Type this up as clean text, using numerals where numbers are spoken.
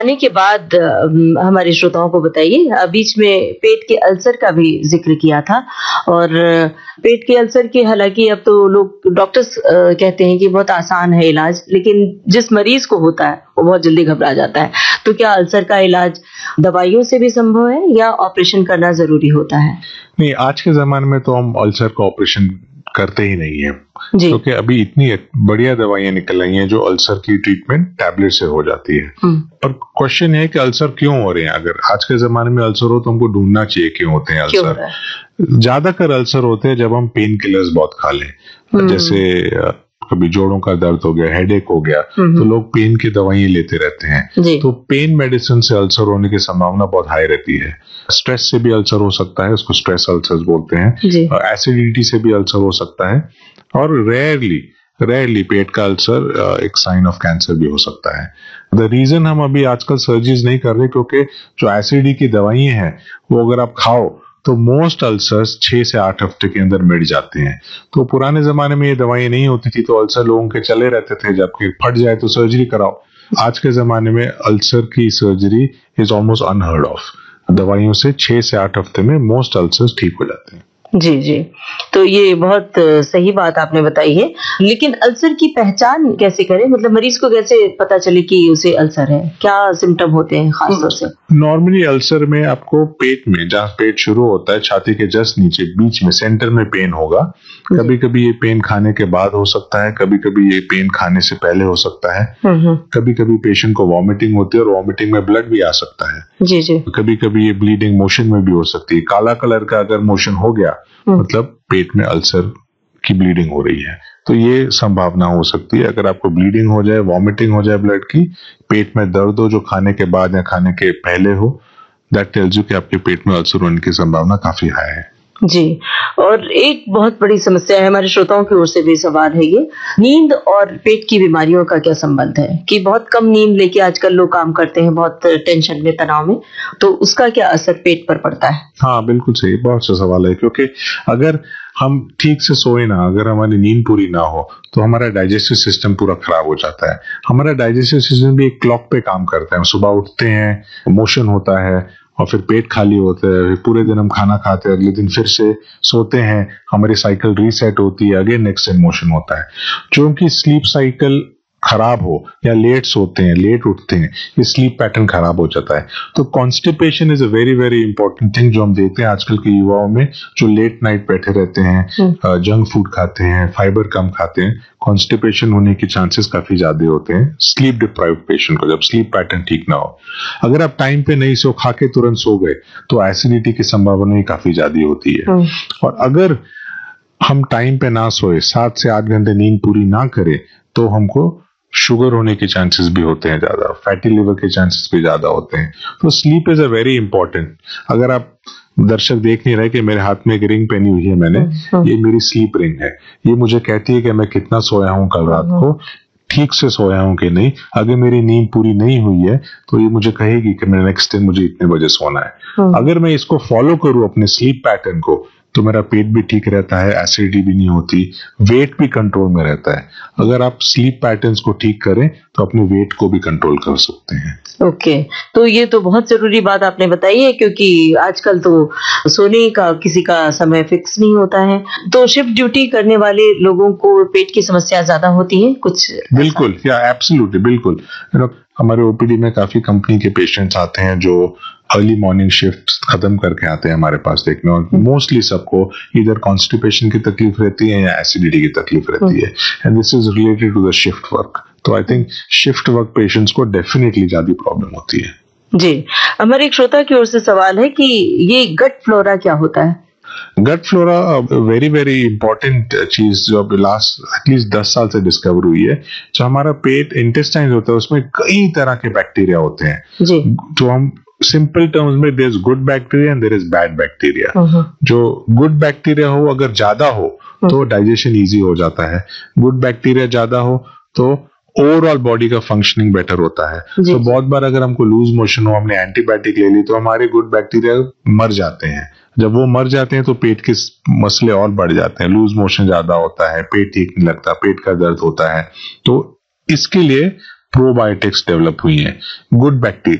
आने के बाद हमारे श्रोताओं को बताइए, बीच में पेट के अल्सर का भी ज़िक्र किया था और पेट के अल्सर के हालाँकि अब तो लोग डॉक्टर्स कहते हैं कि बहुत आसान है इलाज, लेकिन जिस मरीज़ को होता है, वो बहुत जल्दी घबरा जाता है। तो क्या अल्सर का इलाज दवाइयों से भी संभव है या ऑपरेशन करना ज़रूरी होता है? नहीं, आज के ज़माने में तो हम अल्सर का ऑपरेशन करते ही नहीं है, जी। क्योंकि अभी इतनी बढ़िया दवाइयां निकल आई हैं जो अल्सर की ट्रीटमेंट टैबलेट से हो जाती है। और क्वेश्चन है कि अल्सर क्यों हो रहे हैं। अगर आज के जमाने में अल्सर हो तो हमको ढूंढना चाहिए क्यों होते हैं अल्सर। ज्यादातर अल्सर होते हैं जब हम पेन किलर्स बहुत खा लें, जैसे कभी जोड़ों का दर्द हो गया, हेडेक हो गया, तो लोग पेन की दवाइयां लेते रहते हैं। तो पेन मेडिसिन से अल्सर होने की संभावना बहुत हाई रहती है। स्ट्रेस से भी अल्सर हो सकता है, उसको स्ट्रेस अल्सर्स बोलते हैं। और एसिडिटी से भी अल्सर हो सकता है। और रेयरली पेट का अल्सर एक साइन ऑफ कैंसर भी हो सकता है। द रीजन हम अभी आजकल सर्जरीज नहीं कर रहे, क्योंकि जो एसिडिटी की दवाइयां हैं वो अगर आप खाओ तो मोस्ट अल्सर्स 6 से 8 हफ्ते के अंदर मिट जाते हैं। तो पुराने जमाने में ये दवाइयां नहीं होती थी, तो अल्सर लोगों के चले रहते थे, जबकि फट जाए तो सर्जरी कराओ। आज के जमाने में अल्सर की surgery is almost unheard of. दवाइयों से 6 से 8 हफ्ते में मोस्ट अल्सर्स ठीक हो जाते हैं। जी, जी। तो ये बहुत सही बात आपने बताई है। लेकिन अल्सर की पहचान कैसे करें? मतलब मरीज को कैसे पता चले कि उसे अल्सर है? क्या सिम्पटम होते हैं खास तौर से? नॉर्मली अल्सर में आपको पेट में, जहाँ पेट शुरू होता है, छाती के जस्ट नीचे बीच में सेंटर में पेन होगा। कभी कभी ये पेन खाने के बाद हो सकता है, कभी कभी ये पेन खाने से पहले हो सकता है। कभी कभी पेशेंट को वॉमिटिंग होती है और वॉमिटिंग में ब्लड भी आ सकता है। जी, जी। कभी कभी ये ब्लीडिंग मोशन में भी हो सकती है। काला कलर का अगर मोशन हो गया मतलब पेट में अल्सर की ब्लीडिंग हो रही है, तो ये संभावना हो सकती है। अगर आपको ब्लीडिंग हो जाए, वॉमिटिंग हो जाए ब्लड की, पेट में दर्द हो जो खाने के बाद या खाने के पहले हो, दैट टेल्स यू कि आपके पेट में अल्सर होने की संभावना काफी हाई है। जी। और एक बहुत बड़ी समस्या है, हमारे श्रोताओं की ओर से भी सवाल है ये, नींद और पेट की बीमारियों का क्या संबंध है? कि बहुत कम नींद लेके आजकल लोग काम करते हैं, बहुत टेंशन में, तनाव में, तो उसका क्या असर पेट पर पड़ता है? हाँ, बिल्कुल सही, बहुत अच्छा सवाल है। क्योंकि अगर हम ठीक से सोए ना, अगर हमारी नींद पूरी ना हो, तो हमारा डाइजेस्टिव सिस्टम पूरा खराब हो जाता है। हमारा डाइजेस्टिव सिस्टम भी एक क्लॉक पे काम करता है। हम सुबह उठते हैं, मोशन होता है और फिर पेट खाली होता है, पूरे दिन हम खाना खाते हैं, अगले दिन फिर से सोते हैं, हमारी साइकिल रीसेट होती है, अगेन नेक्स्ट दिन मोशन होता है। जो उनकी स्लीप साइकिल खराब हो या लेट सोते हैं, लेट उठते हैं, ये स्लीप पैटर्न खराब हो जाता है। तो constipation is a very very important thing जो हम देखते हैं आजकल के युवाओं में, जो लेट नाइट बैठे रहते हैं, जंक फूड खाते हैं, फाइबर कम खाते हैं, कॉन्स्टिपेशन होने के चांसेस काफी ज्यादा होते हैं स्लीप डिप्राइव्ड पेशेंट को, जब स्लीप पैटर्न ठीक ना हो। अगर आप टाइम पे नहीं सो, खा के तुरंत सो गए, तो एसिडिटी की संभावना ही काफी ज्यादा होती है। और अगर हम टाइम पे ना सोए, 7 से 8 घंटे नींद पूरी ना करें, तो हमको शुगर होने के चांसेस भी होते हैं ज्यादा, फैटी लिवर के चांसेस भी ज्यादा होते हैं। तो sleep is a very important. अगर आप दर्शक देख नहीं रहे कि मेरे हाथ में एक रिंग पहनी हुई है मैंने, ये मेरी स्लीप रिंग है। ये मुझे कहती है कि मैं कितना सोया हूं कल रात को, ठीक से सोया हूं कि नहीं। अगर मेरी नींद पूरी नहीं हुई है तो ये मुझे कहेगी कि मैं नेक्स्ट दिन मुझे इतने बजे सोना है। अगर मैं इसको फॉलो करूं अपने स्लीप पैटर्न को, तो मेरा पेट भी ठीक रहता है, एसिडिटी भी नहीं होती, वेट भी कंट्रोल में रहता है। अगर आप स्लीप पैटर्न्स को ठीक करें तो अपने वेट को भी कंट्रोल कर सकते हैं। ओके, तो ये तो बहुत जरूरी बात आपने बताई है, क्योंकि आजकल तो सोने का किसी का समय फिक्स नहीं होता है। तो शिफ्ट ड्यूटी करने वाले लोगों को पेट की समस्या ज्यादा होती है कुछ? बिल्कुल, या एब्सोल्युटली, बिल्कुल। हमारे ओपीडी में काफी कंपनी के पेशेंट्स आते हैं जो अर्ली मॉर्निंग शिफ्ट खत्म करके आते हैं हमारे पास देखने, और मोस्टली सबको इधर कॉन्स्टिपेशन की तकलीफ रहती है या एसिडिटी की तकलीफ रहती है, and this is related to the shift work. तो I think shift work patients को डेफिनेटली ज्यादा प्रॉब्लम होती है। जी। हमारे एक श्रोता की ओर से सवाल है कि ये गट फ्लोरा क्या होता है? गट फ्लोरा वेरी वेरी इंपॉर्टेंट चीज जो अब लास्ट एटलीस्ट 10 साल से डिस्कवर हुई है। जो हमारा पेट इंटेस्टाइन होता है उसमें कई तरह के बैक्टीरिया होते हैं जी। जो हम सिंपल टर्म्स में there is good bacteria and there is bad bacteria. जो गुड बैक्टीरिया हो अगर ज्यादा हो तो डाइजेशन इजी हो जाता है, गुड बैक्टीरिया ज्यादा हो तो ओवरऑल बॉडी का फंक्शनिंग बेटर होता है। तो बहुत बार अगर हमको लूज मोशन हो, हमने एंटीबायोटिक ले ली, तो हमारे गुड बैक्टीरिया मर जाते हैं। जब वो मर जाते हैं तो पेट के मसले और बढ़ जाते हैं, लूज मोशन ज्यादा होता है, पेट ठीक नहीं लगता, पेट का दर्द होता है। तो इसके लिए प्रोबायोटिक्स डेवलप हुई हैं, गुड बैक्टीरिया